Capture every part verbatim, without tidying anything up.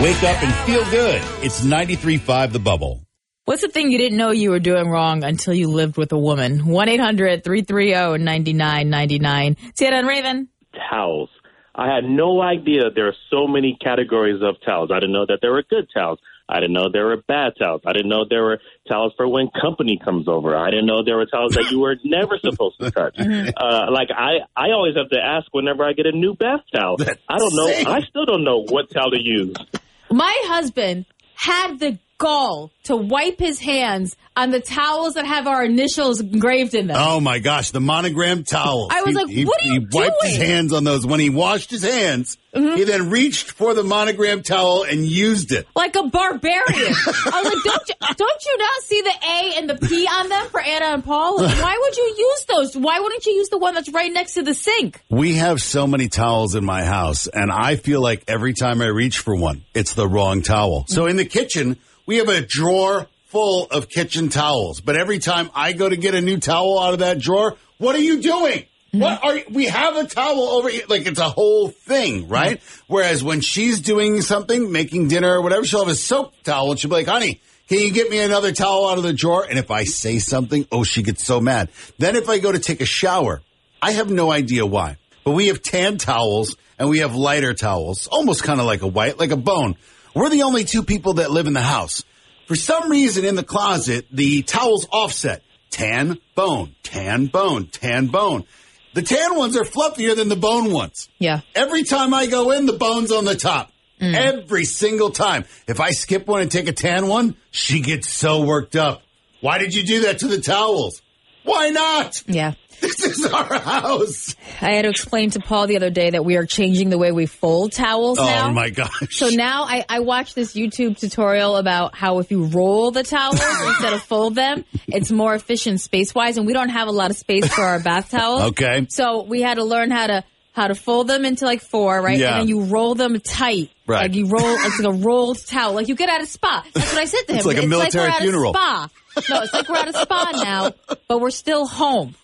Wake up and feel good. It's ninety-three point five The Bubble. What's the thing you didn't know you were doing wrong until you lived with a woman? one eight hundred three three zero nine nine nine nine. Sienna and Raven. Towels. I had no idea there are so many categories of towels. I didn't know that there were good towels. I didn't know there were bad towels. I didn't know there were towels for when company comes over. I didn't know there were towels that you were never supposed to touch. Uh, like, I, I always have to ask whenever I get a new bath towel. I don't know. I still don't know what towel to use. My husband had the gall to wipe his hands on the towels that have our initials engraved in them. Oh, my gosh, the monogram towels. I was he, like, he, what are you He wiped doing? his hands on those. When he washed his hands, mm-hmm. he then reached for the monogram towel and used it. Like a barbarian. I was like, don't you, don't you not see the A and the P on them for Anna and Paul? Like, why would you use those? Why wouldn't you use the one that's right next to the sink? We have so many towels in my house, and I feel like every time I reach for one, it's the wrong towel. So in the kitchen, we have a drawer full of kitchen towels. But every time I go to get a new towel out of that drawer, what are you doing? Mm-hmm. What are you, we have a towel over here. Like, it's a whole thing, right? Mm-hmm. Whereas when she's doing something, making dinner or whatever, she'll have a soap towel and she'll be like, honey, can you get me another towel out of the drawer? And if I say something, oh, she gets so mad. Then if I go to take a shower, I have no idea why. But we have tan towels and we have lighter towels, almost kind of like a white, like a bone. We're the only two people that live in the house. For some reason in the closet, the towels offset. Tan, bone, tan, bone, tan, bone. The tan ones are fluffier than the bone ones. Yeah. Every time I go in, the bone's on the top. Mm. Every single time. If I skip one and take a tan one, she gets so worked up. Why did you do that to the towels? Why not? Yeah. This is our house. I had to explain to Paul the other day that we are changing the way we fold towels oh, now. Oh, my gosh. So now I, I watched this YouTube tutorial about how if you roll the towels instead of fold them, it's more efficient space-wise, and we don't have a lot of space for our bath towels. Okay. So we had to learn how to how to fold them into like four, right? Yeah. And then you roll them tight. Right. Like you roll, it's like a rolled towel. Like you get at a spa. That's what I said to him. It's like a it's military like we're funeral. At a spa. No, it's like we're at a spa now, but we're still home.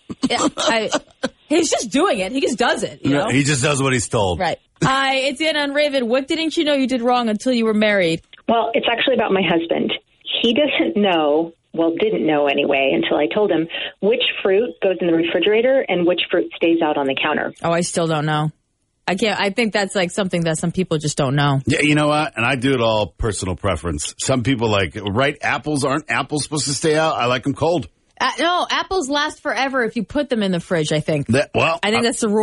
I, he's just doing it. He just does it. You know? He just does what he's told. Right. Hi, it's Anna and Raven. What didn't you know you did wrong until you were married? Well, it's actually about my husband. He doesn't know, well, didn't know anyway, until I told him which fruit goes in the refrigerator and which fruit stays out on the counter. Oh, I still don't know. I can't. I think that's like something that some people just don't know. Yeah, you know what? And I do it all personal preference. Some people like, right, apples, aren't apples supposed to stay out? I like them cold. Uh, no, apples last forever if you put them in the fridge, I think. That, well, I think uh, that's the rule.